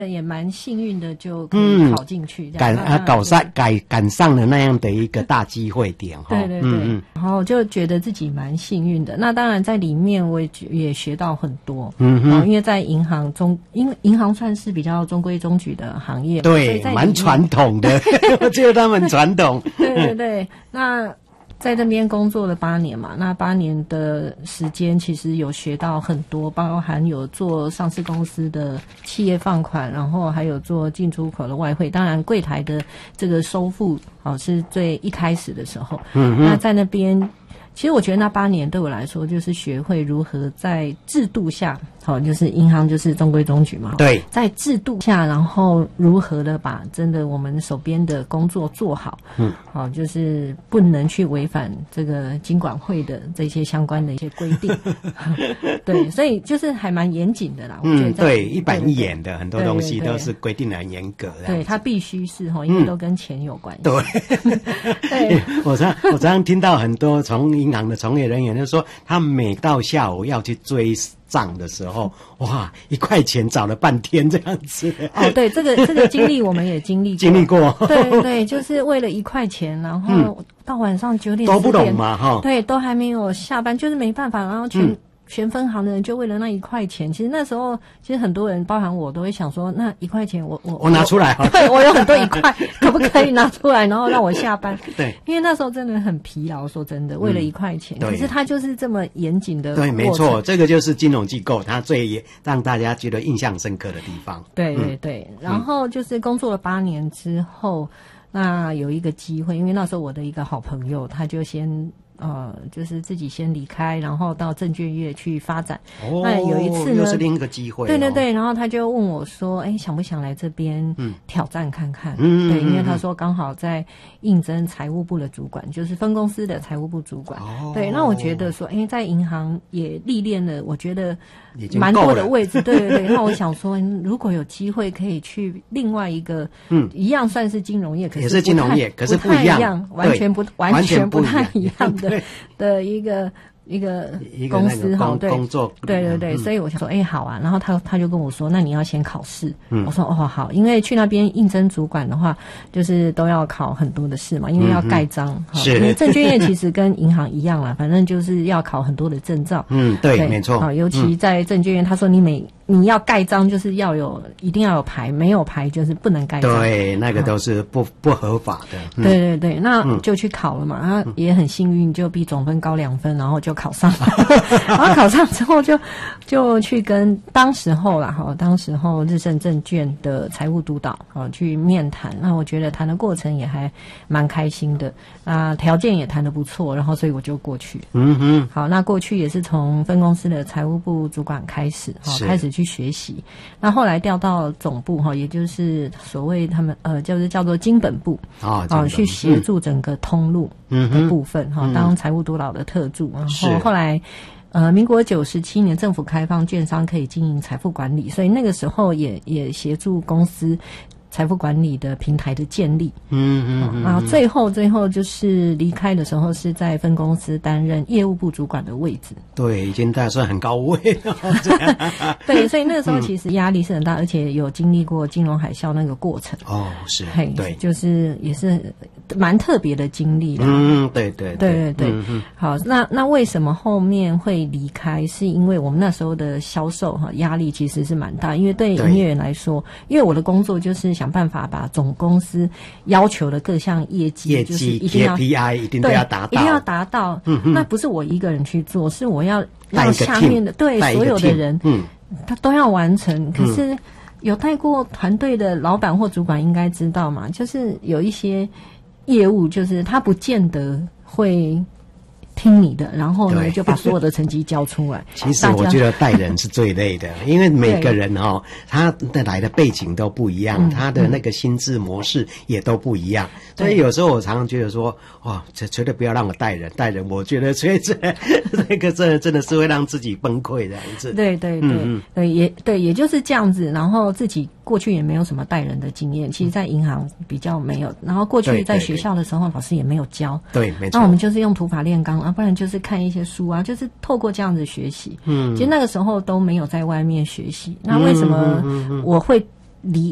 也蛮幸运的，就可以考进去， 赶上了那样的一个大机会点哈。 对对对，然后就觉得自己蛮幸运的。那当然在里面我也学到很多，因为在银行因为银行算是比较中规中矩的行业， 对，蛮传统的，我觉得他们传统。 对对对，那。在这边工作了8年嘛，那8年的时间其实有学到很多，包含有做上市公司的企业放款，然后还有做进出口的外汇，当然柜台的这个收付是最一开始的时候。那在那边其实我觉得那8年对我来说就是学会如何在制度下，就是银行就是中规中矩嘛， 对， 在制度下，然后如何的把真的我们手边的工作做好，就是不能去违反这个金管会的这些相关的一些规定，对，所以就是还蛮严谨的啦，我觉得对，一板一眼的，很多东西都是规定得很严格的， 对，它必须是因为都跟钱有关系， 对，对，我常常听到很多从银行的从业人员就说，他每到下午要去追账的时候，哇，1块钱找了半天这样子。 对，这个经历我们也经历过。对对，就是为了1块钱，然后到晚上9点都不懂嘛， 对，都还没有下班，就是没办法，然后全分行的人就为了那1块钱，其实那时候其实很多人，包含我，都会想说，那1块钱我拿出来， 对，我有很多1块，可不可以拿出来，然后让我下班？ 对， 因为那时候真的很疲劳，说真的，为了1块钱，可是他就是这么严谨的。 对，没错，这个就是金融机构它最让大家觉得印象深刻的地方。 对对对，然后就是工作了8年之后，那有一个机会，因为那时候我的一个好朋友，他就先。就是自己先离开，然后到证券业去发展。那有一次呢， 又是另一个机会。 对对对，然后他就问我说：“想不想来这边挑战看看？”对，因为他说刚好在应征财务部的主管，就是分公司的财务部主管。对，那我觉得说，在银行也历练了，我觉得蛮多的位置。对对对，那我想说，如果有机会可以去另外一个，一样算是金融业，可是也是金融业，可是不一样， 完全不太一样的一个公司工作， 对对对，所以我想说，好啊，然后他就跟我说，那你要先考试，我说好，因为去那边应征主管的话，就是都要考很多的试嘛，因为要盖章， 是， 因为证券业其实跟银行一样啦，反正就是要考很多的证照， 对，没错， 尤其在证券业，他说你要盖章就是一定要有牌，没有牌就是不能盖章。对， 那个都是不合法的。 对对对，那就去考了嘛，然后也很幸运，就比总分高2分，然后就考上了。然后考上之后就去跟当时候日盛证券的财务督导去面谈。那我觉得谈的过程也还蛮开心的，条件也谈得不错，然后所以我就过去。好，那过去也是从分公司的财务部主管开始去学习，那后来调到总部也就是所谓他们就是叫做金本部去协助整个通路的部分当财务督导的特助，然后后来民国97年政府开放券商可以经营财富管理，所以那个时候也协助公司财富管理的平台的建立，然后最后就是离开的时候是在分公司担任业务部主管的位置。对， 已经大算很高位了。 对，所以那个时候其实压力是很大，而且有经历过金融海啸那个过程。 是， 对，就是也是蛮特别的经历啦。 对。 好，那为什么后面会离开？是因为我们那时候的销售压力其实是蛮大，因为对营业员来说，因为我的工作就是想办法把总公司要求的各项业绩就是一定要 KPI 一定都要达到， 一定要达到。那不是我一个人去做，是我要让下面的对所有的人，他都要完成。可是有带过团队的老板或主管应该知道嘛，就是有一些业务，就是他不见得会听你的，然后呢就把所有的成绩交出来。 其实我觉得带人是最累的，因为每个人他的来的背景都不一样，他的那个心智模式也都不一样，所以有时候我常常觉得说，哇，这绝对不要让我带人，我觉得那个真的是会让自己崩溃这样子。 对，也就是这样子，然后自己过去也没有什么带人的经验，其实在银行比较没有，然后过去在学校的时候老师也没有教。 对，没错。 那我们就是用土法炼钢不然就是看一些书就是透过这样子学习。其实那个时候都没有在外面学习。那为什么我会离